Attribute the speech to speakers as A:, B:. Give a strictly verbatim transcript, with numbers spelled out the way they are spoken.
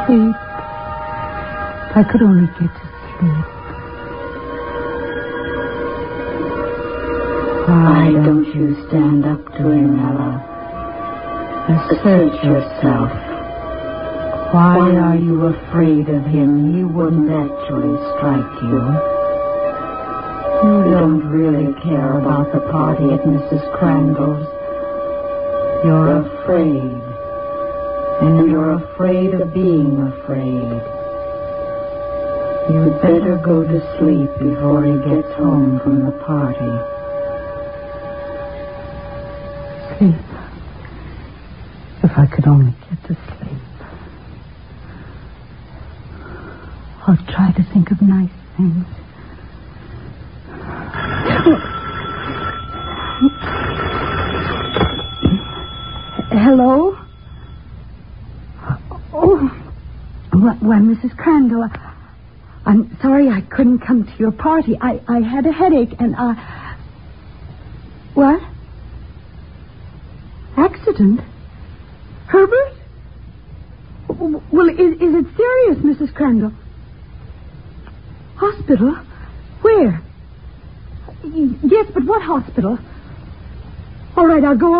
A: Sleep. If I could only get to sleep.
B: Why don't you stand up to him, Ella? Assert yourself. Why are you afraid of him? He wouldn't actually strike you. You don't really care about the party at Missus Crandall's. You're afraid. And you're afraid of being afraid. You'd better go to sleep before he gets home from the party.
A: Sleep. If I could only get to sleep. I'll try to think of nice things. Hello? Oh, why, Missus Crandall, I'm sorry I couldn't come to your party. I, I had a headache and I... What? Accident? Herbert? Well, is, is it serious, Missus Crandall? Hospital? Where? Yes, but what hospital? All right, I'll go